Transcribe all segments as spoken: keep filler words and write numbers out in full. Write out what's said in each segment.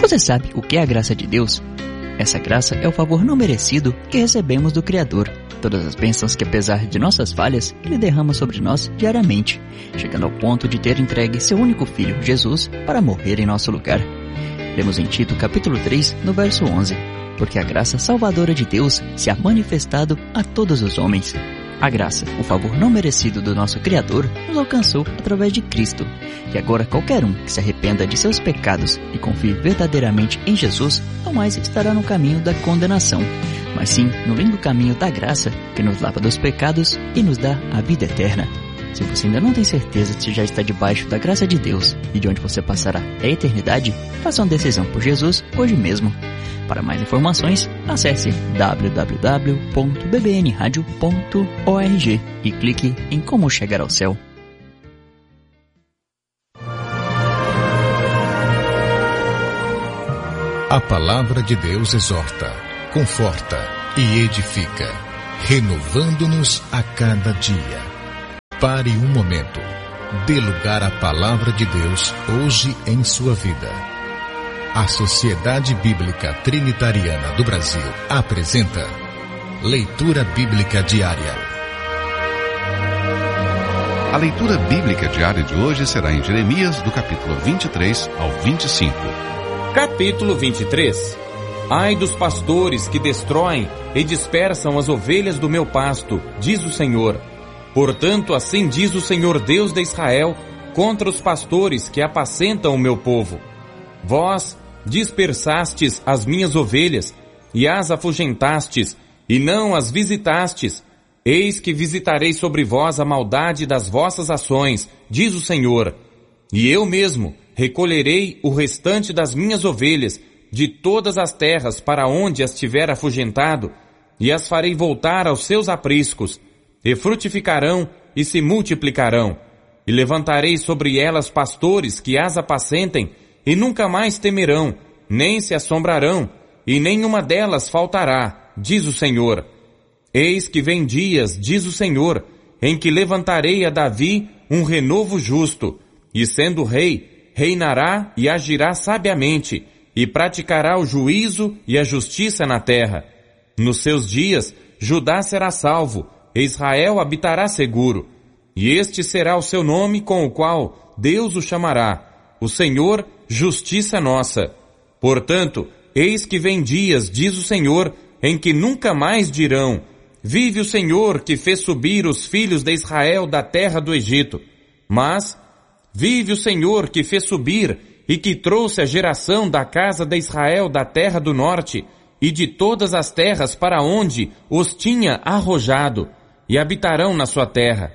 Você sabe o que é a graça de Deus? Essa graça é o favor não merecido que recebemos do Criador. Todas as bênçãos que, apesar de nossas falhas, Ele derrama sobre nós diariamente, chegando ao ponto de ter entregue seu único Filho, Jesus, para morrer em nosso lugar. Lemos em Tito capítulo três, no verso onze. Porque a graça salvadora de Deus se ha manifestado a todos os homens. A graça, o favor não merecido do nosso Criador, nos alcançou através de Cristo. E agora qualquer um que se arrependa de seus pecados e confie verdadeiramente em Jesus, não mais estará no caminho da condenação, mas sim no lindo caminho da graça, que nos lava dos pecados e nos dá a vida eterna. Se você ainda não tem certeza se já está debaixo da graça de Deus e de onde você passará a eternidade, faça uma decisão por Jesus hoje mesmo. Para mais informações, acesse w w w ponto b b n radio ponto org e clique em Como Chegar ao Céu. A palavra de Deus exorta, conforta e edifica, renovando-nos a cada dia. Pare um momento. Dê lugar à palavra de Deus hoje em sua vida. A Sociedade Bíblica Trinitariana do Brasil apresenta Leitura Bíblica Diária. A leitura bíblica diária de hoje será em Jeremias, do capítulo vinte e três ao vinte e cinco. Capítulo vinte e três. Ai dos pastores que destroem e dispersam as ovelhas do meu pasto, diz o Senhor. Portanto, assim diz o Senhor Deus de Israel contra os pastores que apacentam o meu povo. Vós dispersastes as minhas ovelhas e as afugentastes, e não as visitastes. Eis que visitarei sobre vós a maldade das vossas ações, diz o Senhor. E eu mesmo recolherei o restante das minhas ovelhas de todas as terras para onde as tiver afugentado, e as farei voltar aos seus apriscos, e frutificarão e se multiplicarão. E levantarei sobre elas pastores que as apacentem, e nunca mais temerão, nem se assombrarão, e nenhuma delas faltará, diz o Senhor. Eis que vem dias, diz o Senhor, em que levantarei a Davi um renovo justo, e sendo rei, reinará e agirá sabiamente, e praticará o juízo e a justiça na terra. Nos seus dias, Judá será salvo, e Israel habitará seguro, e este será o seu nome com o qual Deus o chamará, o Senhor, justiça nossa. Portanto, eis que vem dias, diz o Senhor, em que nunca mais dirão, vive o Senhor que fez subir os filhos de Israel da terra do Egito. Mas, vive o Senhor que fez subir e que trouxe a geração da casa de Israel da terra do norte e de todas as terras para onde os tinha arrojado, e habitarão na sua terra.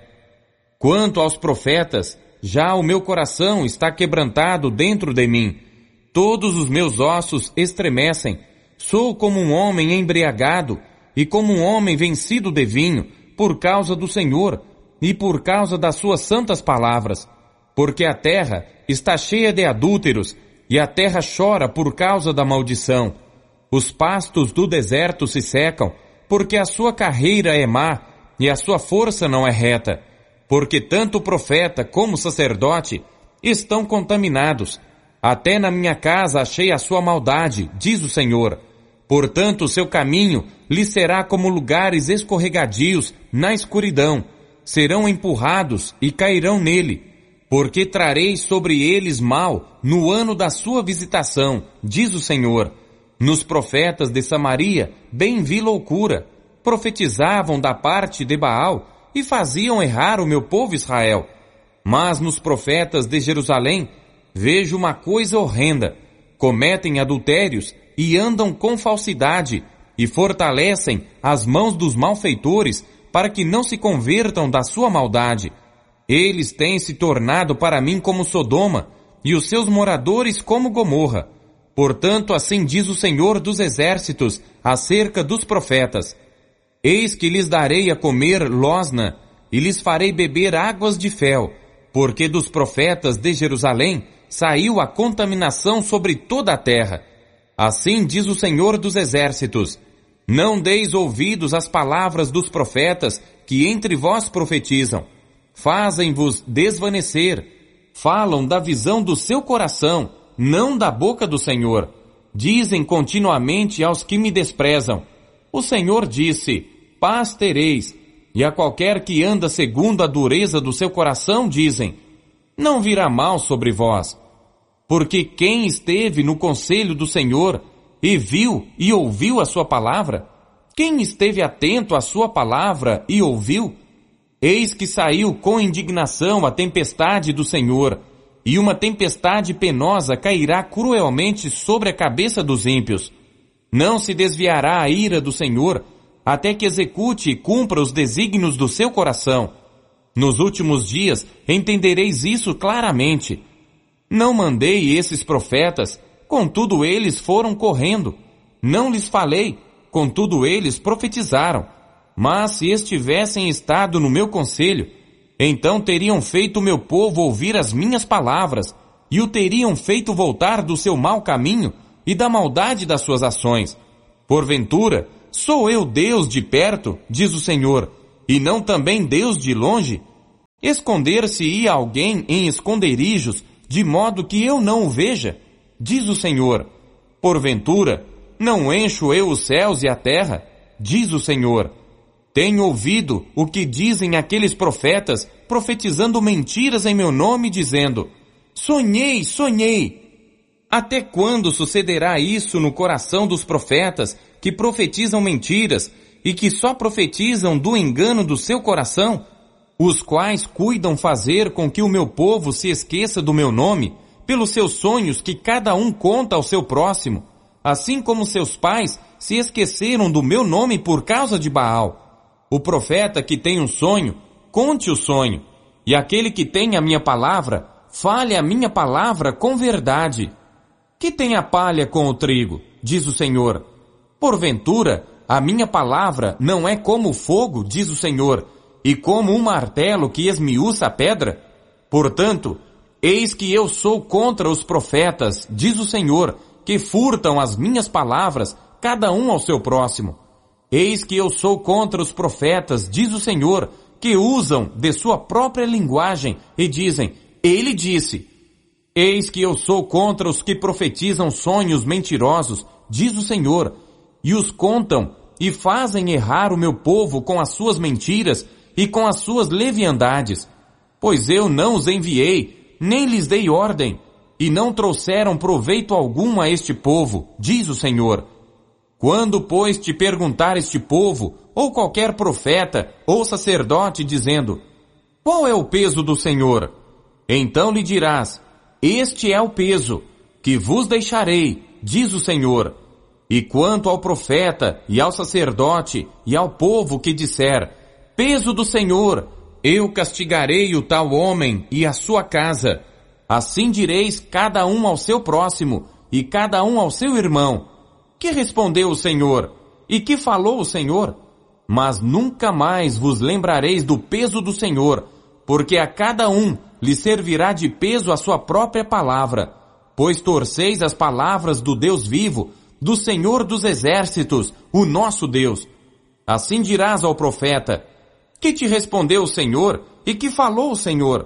Quanto aos profetas, já o meu coração está quebrantado dentro de mim. Todos os meus ossos estremecem. Sou como um homem embriagado e como um homem vencido de vinho, por causa do Senhor e por causa das suas santas palavras. Porque a terra está cheia de adúlteros e a terra chora por causa da maldição. Os pastos do deserto se secam, porque a sua carreira é má e a sua força não é reta. Porque tanto o profeta como o sacerdote estão contaminados. Até na minha casa achei a sua maldade, diz o Senhor. Portanto, o seu caminho lhe será como lugares escorregadios na escuridão. Serão empurrados e cairão nele. Porque trarei sobre eles mal no ano da sua visitação, diz o Senhor. Nos profetas de Samaria bem vi loucura. Profetizavam da parte de Baal e faziam errar o meu povo Israel. Mas nos profetas de Jerusalém vejo uma coisa horrenda. Cometem adultérios e andam com falsidade e fortalecem as mãos dos malfeitores para que não se convertam da sua maldade. Eles têm se tornado para mim como Sodoma e os seus moradores como Gomorra. Portanto, assim diz o Senhor dos Exércitos acerca dos profetas. Eis que lhes darei a comer losna, e lhes farei beber águas de fel, porque dos profetas de Jerusalém saiu a contaminação sobre toda a terra. Assim diz o Senhor dos Exércitos, não deis ouvidos às palavras dos profetas que entre vós profetizam. Fazem-vos desvanecer, falam da visão do seu coração, não da boca do Senhor. Dizem continuamente aos que me desprezam: o Senhor disse, paz tereis. E a qualquer que anda segundo a dureza do seu coração, dizem, não virá mal sobre vós. Porque quem esteve no conselho do Senhor, e viu e ouviu a sua palavra? Quem esteve atento à sua palavra e ouviu? Eis que saiu com indignação a tempestade do Senhor, e uma tempestade penosa cairá cruelmente sobre a cabeça dos ímpios. Não se desviará a ira do Senhor, até que execute e cumpra os desígnios do seu coração. Nos últimos dias entendereis isso claramente. Não mandei esses profetas, contudo eles foram correndo. Não lhes falei, contudo eles profetizaram. Mas se estivessem estado no meu conselho, então teriam feito o meu povo ouvir as minhas palavras, e o teriam feito voltar do seu mau caminho e da maldade das suas ações. Porventura, sou eu Deus de perto, diz o Senhor, e não também Deus de longe? Esconder-se-ia alguém em esconderijos, de modo que eu não o veja, diz o Senhor. Porventura, não encho eu os céus e a terra, diz o Senhor. Tenho ouvido o que dizem aqueles profetas, profetizando mentiras em meu nome, dizendo, sonhei, sonhei. Até quando sucederá isso no coração dos profetas, que profetizam mentiras, e que só profetizam do engano do seu coração, os quais cuidam fazer com que o meu povo se esqueça do meu nome, pelos seus sonhos que cada um conta ao seu próximo, assim como seus pais se esqueceram do meu nome por causa de Baal. O profeta que tem um sonho, conte o sonho, e aquele que tem a minha palavra, fale a minha palavra com verdade. Que tem a palha com o trigo, diz o Senhor. Porventura, a minha palavra não é como o fogo, diz o Senhor, e como um martelo que esmiuça a pedra? Portanto, eis que eu sou contra os profetas, diz o Senhor, que furtam as minhas palavras, cada um ao seu próximo. Eis que eu sou contra os profetas, diz o Senhor, que usam de sua própria linguagem e dizem, ele disse. Eis que eu sou contra os que profetizam sonhos mentirosos, diz o Senhor, e os contam e fazem errar o meu povo com as suas mentiras e com as suas leviandades. Pois eu não os enviei, nem lhes dei ordem, e não trouxeram proveito algum a este povo, diz o Senhor. Quando, pois, te perguntar este povo, ou qualquer profeta, ou sacerdote, dizendo, qual é o peso do Senhor? Então lhe dirás, este é o peso, que vos deixarei, diz o Senhor. E quanto ao profeta, e ao sacerdote, e ao povo que disser, peso do Senhor, eu castigarei o tal homem e a sua casa. Assim direis cada um ao seu próximo, e cada um ao seu irmão. Que respondeu o Senhor? E que falou o Senhor? Mas nunca mais vos lembrareis do peso do Senhor, porque a cada um lhe servirá de peso a sua própria palavra, pois torceis as palavras do Deus vivo, do Senhor dos exércitos, o nosso Deus. Assim dirás ao profeta, que te respondeu o Senhor, e que falou o Senhor?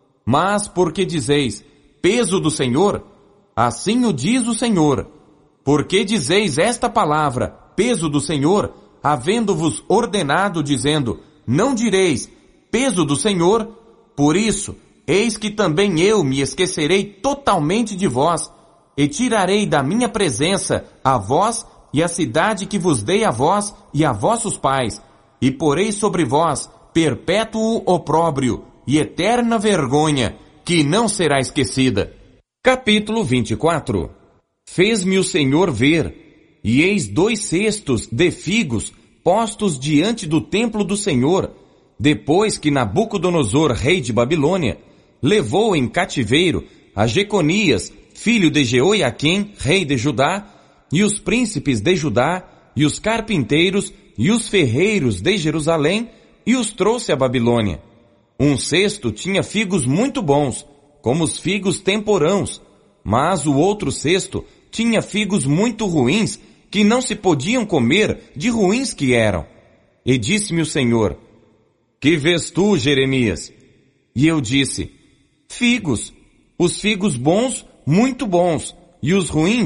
Mas porque dizeis, peso do Senhor? Assim o diz o Senhor. Porque dizeis esta palavra, peso do Senhor, havendo-vos ordenado, dizendo, não direis, peso do Senhor? Por isso, eis que também eu me esquecerei totalmente de vós, e tirarei da minha presença a vós e a cidade que vos dei a vós e a vossos pais, e porei sobre vós perpétuo opróbrio e eterna vergonha, que não será esquecida. Capítulo vinte e quatro. Fez-me o Senhor ver, e eis dois cestos de figos postos diante do templo do Senhor, depois que Nabucodonosor, rei de Babilônia, levou em cativeiro a Jeconias, filho de Jeoiaquim, rei de Judá, e os príncipes de Judá, e os carpinteiros, e os ferreiros de Jerusalém, e os trouxe a Babilônia. Um cesto tinha figos muito bons, como os figos temporãos, mas o outro cesto tinha figos muito ruins, que não se podiam comer, de ruins que eram. E disse-me o Senhor, que vês tu, Jeremias? E eu disse, figos, os figos bons, muito bons, e os ruins,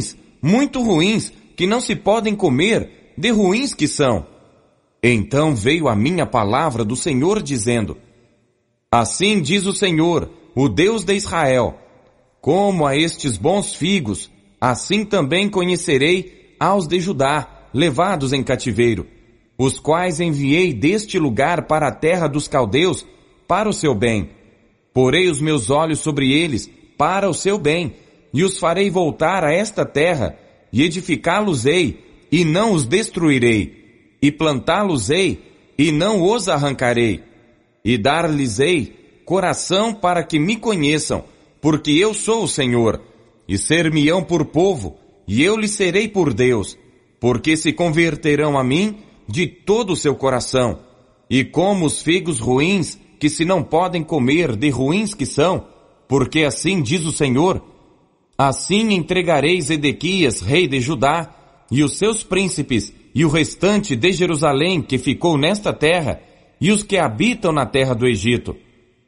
muito ruins, que não se podem comer, de ruins que são. Então veio a minha palavra do Senhor dizendo: Assim diz o Senhor, o Deus de Israel, como a estes bons figos, assim também conhecerei aos de Judá, levados em cativeiro, os quais enviei deste lugar para a terra dos caldeus, para o seu bem. Porei os meus olhos sobre eles, para o seu bem, e os farei voltar a esta terra, e edificá-los-ei, e não os destruirei, e plantá-los-ei, e não os arrancarei, e dar-lhes-ei coração para que me conheçam, porque eu sou o Senhor, e ser-me-ão por povo, e eu lhes serei por Deus, porque se converterão a mim de todo o seu coração, e como os figos ruins, que se não podem comer de ruins que são, porque assim diz o Senhor, assim entregareis Edequias, rei de Judá, e os seus príncipes, e o restante de Jerusalém que ficou nesta terra, e os que habitam na terra do Egito,